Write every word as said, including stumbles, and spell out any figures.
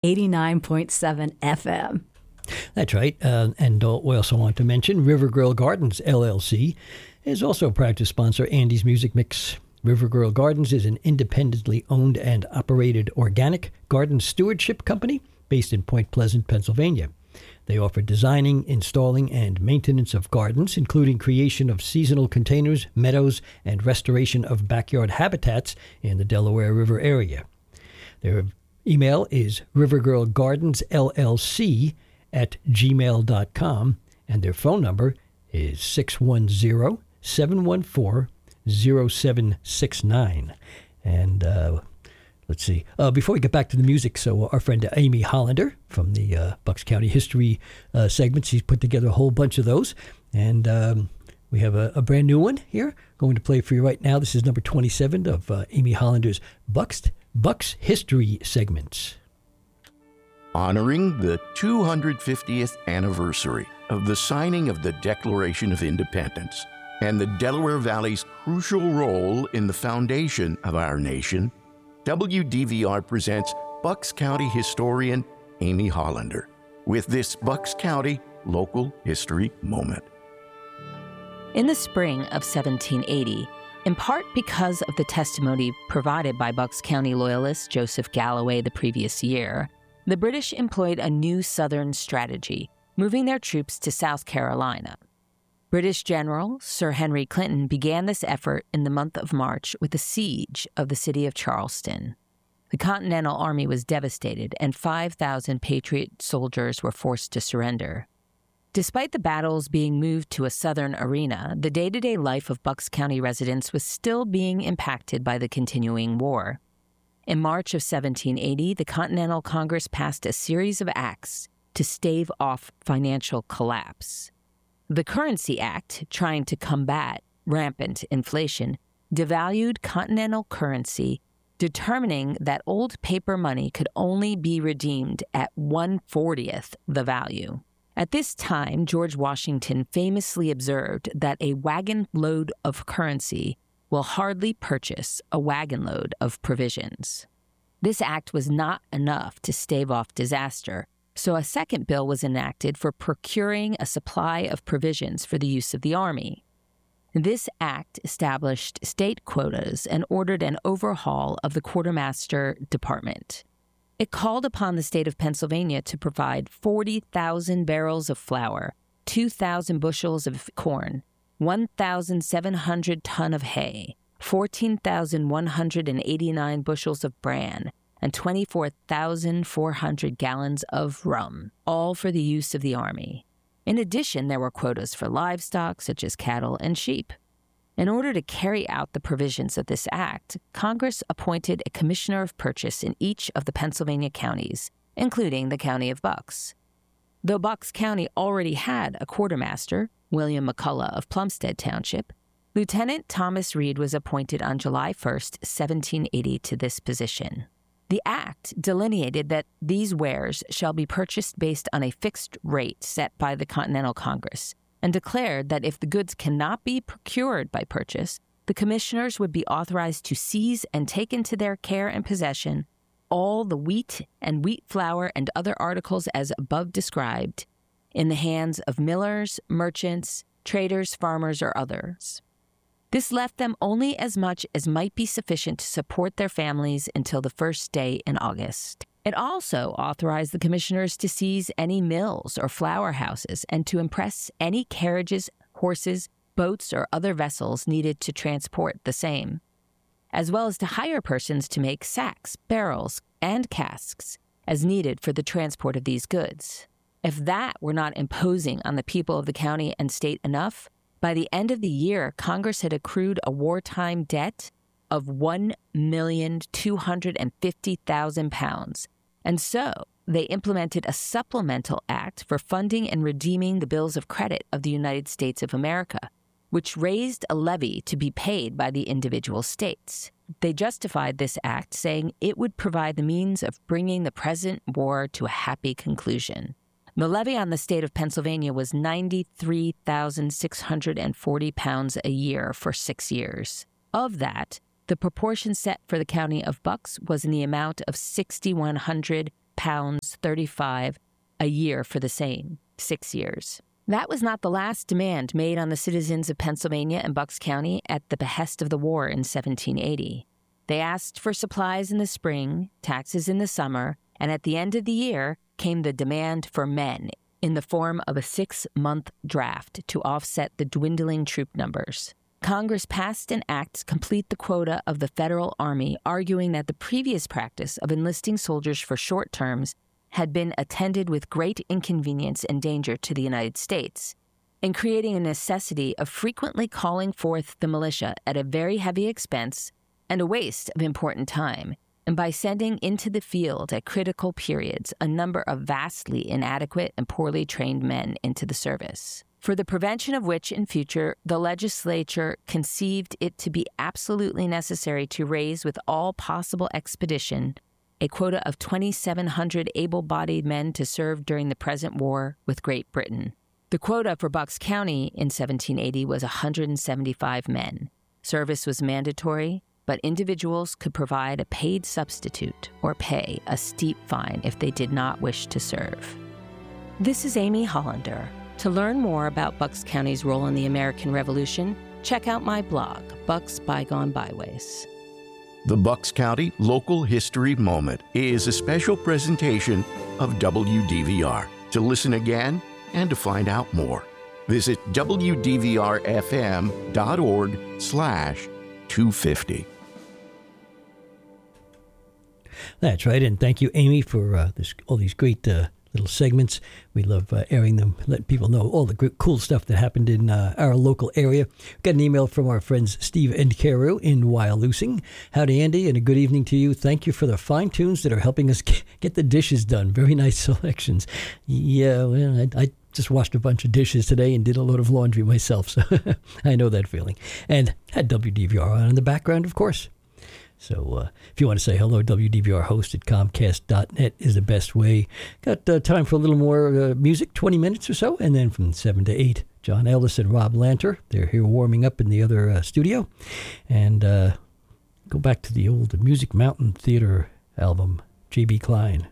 eighty-nine point seven F M. That's right. Uh, and uh, we also want to mention River Girl Gardens, L L C, is also proud to sponsor Andy's Music Mix. River Girl Gardens is an independently owned and operated organic garden stewardship company based in Point Pleasant, Pennsylvania. They offer designing, installing, and maintenance of gardens, including creation of seasonal containers, meadows, and restoration of backyard habitats in the Delaware River area. Their email is rivergirlgardensllc at gmail dot com, and their phone number is six one zero, seven one four, zero seven six nine. And uh, let's see. Uh, before we get back to the music, so our friend Amy Hollander from the uh, Bucks County History uh, segment, she's put together a whole bunch of those. And um, we have a, a brand new one here going to play for you right now. This is number twenty-seven of uh, Amy Hollander's Bucks, Bucks History segments. Honoring the two hundred fiftieth anniversary of the signing of the Declaration of Independence and the Delaware Valley's crucial role in the foundation of our nation, W D V R presents Bucks County historian Amy Hollander with this Bucks County Local History Moment. In the spring of seventeen eighty, in part because of the testimony provided by Bucks County loyalist Joseph Galloway the previous year, the British employed a new Southern strategy, moving their troops to South Carolina. British General Sir Henry Clinton began this effort in the month of March with the siege of the city of Charleston. The Continental Army was devastated, and five thousand Patriot soldiers were forced to surrender. Despite the battles being moved to a southern arena, the day-to-day life of Bucks County residents was still being impacted by the continuing war. In March of seventeen eighty, the Continental Congress passed a series of acts to stave off financial collapse. The Currency Act, trying to combat rampant inflation, devalued continental currency, determining that old paper money could only be redeemed at one fortieth the value. At this time, George Washington famously observed that a wagon load of currency will hardly purchase a wagon load of provisions. This act was not enough to stave off disaster, so a second bill was enacted for procuring a supply of provisions for the use of the Army. This act established state quotas and ordered an overhaul of the Quartermaster Department. It called upon the state of Pennsylvania to provide forty thousand barrels of flour, two thousand bushels of corn, one thousand seven hundred tons of hay, fourteen thousand one hundred eighty-nine bushels of bran, and twenty-four thousand four hundred gallons of rum, all for the use of the Army. In addition, there were quotas for livestock, such as cattle and sheep. In order to carry out the provisions of this act, Congress appointed a commissioner of purchase in each of the Pennsylvania counties, including the county of Bucks. Though Bucks County already had a quartermaster, William McCullough of Plumstead Township, Lieutenant Thomas Reed was appointed on July first, seventeen eighty, to this position. The act delineated that these wares shall be purchased based on a fixed rate set by the Continental Congress, and declared that if the goods cannot be procured by purchase, the commissioners would be authorized to seize and take into their care and possession all the wheat and wheat flour and other articles as above described in the hands of millers, merchants, traders, farmers, or others. This left them only as much as might be sufficient to support their families until the first day in August. It also authorized the commissioners to seize any mills or flour houses and to impress any carriages, horses, boats, or other vessels needed to transport the same, as well as to hire persons to make sacks, barrels, and casks as needed for the transport of these goods. If that were not imposing on the people of the county and state enough, by the end of the year, Congress had accrued a wartime debt of one million two hundred fifty thousand pounds, and so they implemented a supplemental act for funding and redeeming the bills of credit of the United States of America, which raised a levy to be paid by the individual states. They justified this act, saying it would provide the means of bringing the present war to a happy conclusion. The levy on the state of Pennsylvania was ninety-three thousand six hundred forty pounds a year for six years. Of that, the proportion set for the county of Bucks was in the amount of six thousand one hundred pounds thirty-five a year for the same, six years. That was not the last demand made on the citizens of Pennsylvania and Bucks County at the behest of the war in seventeen eighty. They asked for supplies in the spring, taxes in the summer, and at the end of the year came the demand for men in the form of a six-month draft to offset the dwindling troop numbers. Congress passed an act to complete the quota of the federal army, arguing that the previous practice of enlisting soldiers for short terms had been attended with great inconvenience and danger to the United States, and creating a necessity of frequently calling forth the militia at a very heavy expense and a waste of important time, and by sending into the field at critical periods a number of vastly inadequate and poorly trained men into the service, for the prevention of which in future the legislature conceived it to be absolutely necessary to raise with all possible expedition a quota of twenty-seven hundred able-bodied men to serve during the present war with Great Britain. The quota for Bucks County in seventeen eighty was one hundred seventy-five men. Service was mandatory, but individuals could provide a paid substitute or pay a steep fine if they did not wish to serve. This is Amy Hollander. To learn more about Bucks County's role in the American Revolution, check out my blog, Bucks Bygone Byways. The Bucks County Local History Moment is a special presentation of W D V R. To listen again and to find out more, visit W D V R F M dot org slash two fifty. That's right, and thank you, Amy, for uh, this, all these great uh, little segments. We love uh, airing them, letting people know all the great, cool stuff that happened in uh, our local area. Got an email from our friends Steve and Carew in Wyalusing. Howdy, Andy, and a good evening to you. Thank you for the fine tunes that are helping us get the dishes done. Very nice selections. Yeah, well, I, I just washed a bunch of dishes today and did a load of laundry myself, so I know that feeling. And had W D V R on in the background, of course. So uh, if you want to say hello, W D V R host at Comcast dot net is the best way. Got uh, time for a little more uh, music, twenty minutes or so, and then from seven to eight, John Ellis and Rob Lanter. They're here warming up in the other uh, studio. And uh, go back to the old Music Mountain Theater album, J B. Klein.